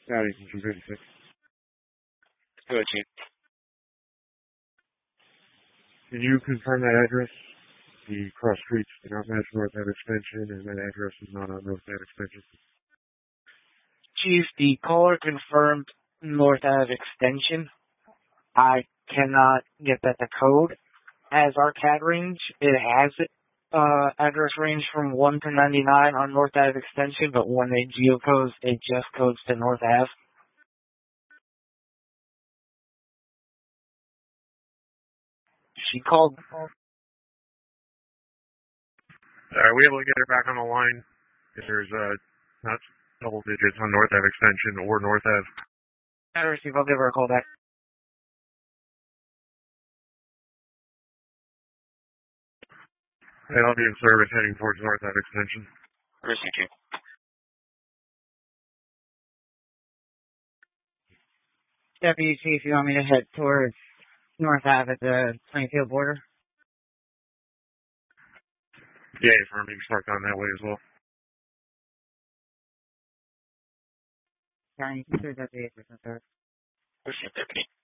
Howdy, 256. Go ahead, Chief. Can you confirm that address? The cross streets do not match North Ave Extension, and that address is not on North Ave Extension. Chief, the caller confirmed North Ave Extension. I cannot get that to code as our CAD range. It has address range from 1 to 99 on North Ave Extension, but when they geocodes, it just codes to North Ave. She called. Are we able to get her back on the line? If there's not double digits on North Ave Extension or North Ave. I received. I'll give her a call back. And I'll be in service heading towards North Ave Extension. Received, Chief. Deputy Chief, you want me to head towards North Ave at the Plainfield border? Yeah, for me to start down that way as well. County, Deputy, 8%. Received, Deputy.